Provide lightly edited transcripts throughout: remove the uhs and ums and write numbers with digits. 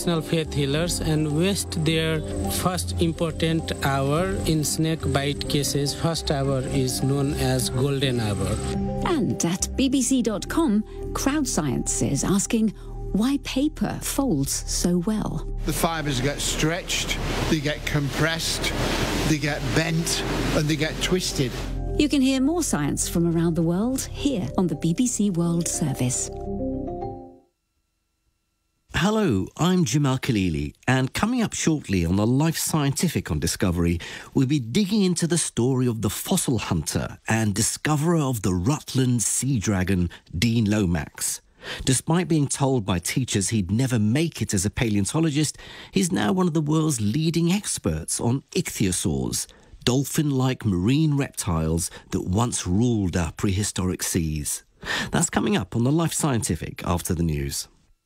traditional faith healers and waste their first important hour in snake bite cases. First hour is known as golden hour. And at bbc.com, Crowdscience is asking why paper folds so well. The fibres get stretched, they get compressed, they get bent, and they get twisted. You can hear more science from around the world here on the BBC World Service. Hello, I'm Jamal Khalili, and coming up shortly on the Life Scientific on Discovery, we'll be digging into the story of the fossil hunter and discoverer of the Rutland sea dragon, Dean Lomax. Despite being told by teachers he'd never make it as a paleontologist, he's now one of the world's leading experts on ichthyosaurs, dolphin-like marine reptiles that once ruled our prehistoric seas. That's coming up on the Life Scientific after the news.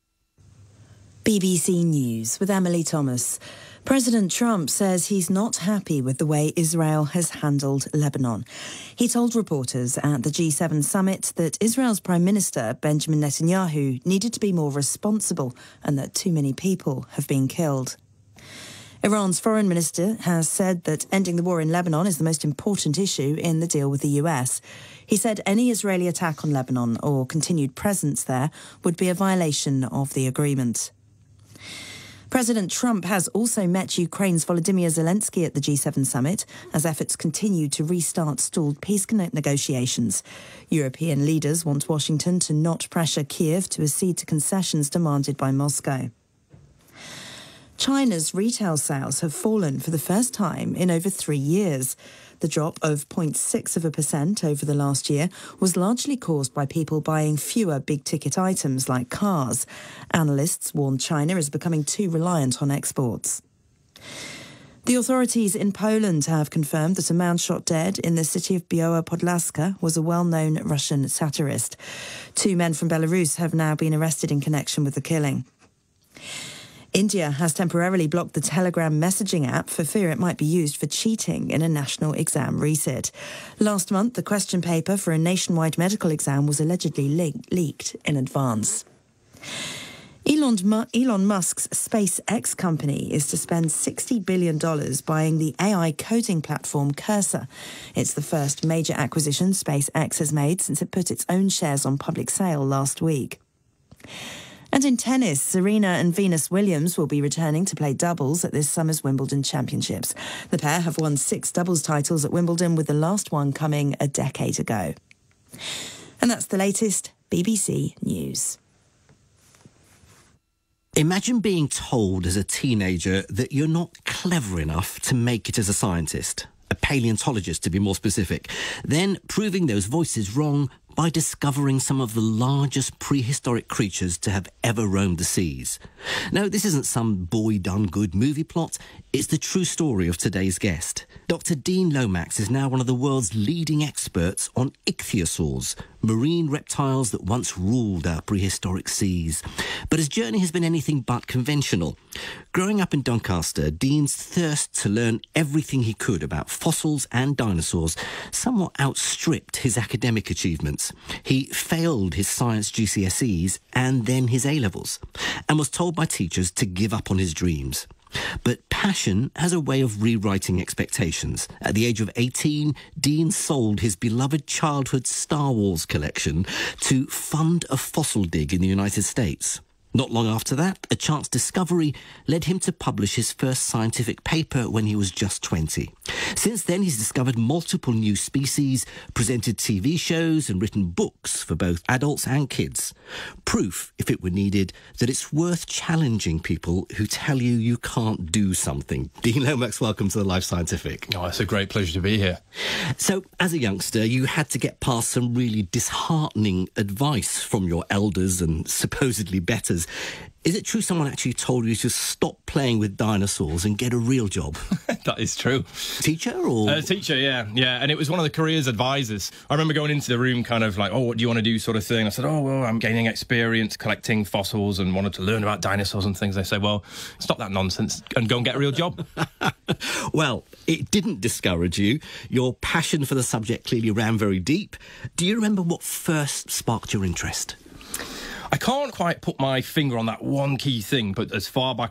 BBC News with Emily Thomas. President Trump says he's not happy with the way Israel has handled Lebanon. He told reporters at the G7 summit that Israel's Prime Minister, Benjamin Netanyahu, needed to be more responsible and that too many people have been killed. Iran's foreign minister has said that ending the war in Lebanon is the most important issue in the deal with the US. He said any Israeli attack on Lebanon or continued presence there would be a violation of the agreement. President Trump has also met Ukraine's Volodymyr Zelensky at the G7 summit as efforts continue to restart stalled peace negotiations. European leaders want Washington to not pressure Kiev to accede to concessions demanded by Moscow. China's retail sales have fallen for the first time in over 3 years. The drop of 0.6% over the last year was largely caused by people buying fewer big-ticket items like cars. Analysts warn China is becoming too reliant on exports. The authorities in Poland have confirmed that a man shot dead in the city of Biała Podlaska was a well-known Russian satirist. 2 men from Belarus have now been arrested in connection with the killing. India has temporarily blocked the Telegram messaging app for fear it might be used for cheating in a national exam resit. Last month, the question paper for a nationwide medical exam was allegedly leaked in advance. Elon Musk's SpaceX company is to spend $60 billion buying the AI coding platform Cursor. It's the first major acquisition SpaceX has made since it put its own shares on public sale last week. And in tennis, Serena and Venus Williams will be returning to play doubles at this summer's Wimbledon Championships. The pair have won 6 doubles titles at Wimbledon, with the last one coming a decade ago. And that's the latest BBC News. Imagine being told as a teenager that you're not clever enough to make it as a scientist, a paleontologist to be more specific, then proving those voices wrong by discovering some of the largest prehistoric creatures to have ever roamed the seas. No, this isn't some boy-done-good movie plot. It's the true story of today's guest. Dr. Dean Lomax is now one of the world's leading experts on ichthyosaurs, marine reptiles that once ruled our prehistoric seas. But his journey has been anything but conventional. Growing up in Doncaster, Dean's thirst to learn everything he could about fossils and dinosaurs somewhat outstripped his academic achievements. He failed his science GCSEs and then his A-levels, and was told by teachers to give up on his dreams. But passion has a way of rewriting expectations. At the age of 18, Dean sold his beloved childhood Star Wars collection to fund a fossil dig in the United States. Not long after that, a chance discovery led him to publish his first scientific paper when he was just 20. Since then, he's discovered multiple new species, presented TV shows and written books for both adults and kids. Proof, if it were needed, that it's worth challenging people who tell you you can't do something. Dean Lomax, welcome to the Life Scientific. Oh, it's a great pleasure to be here. So, as a youngster, you had to get past some really disheartening advice from your elders and supposedly betters. Is it true someone actually told you to stop playing with dinosaurs and get a real job? That is true. Teacher or? Teacher, yeah. And it was one of the careers advisors. I remember going into the room kind of like, oh, what do you want to do sort of thing? I said, oh, well, I'm gaining experience collecting fossils and wanted to learn about dinosaurs and things. They said, well, stop that nonsense and go and get a real job. Well, it didn't discourage you. Your passion for the subject clearly ran very deep. Do you remember what first sparked your interest? I can't quite put my finger on that one key thing, but as far back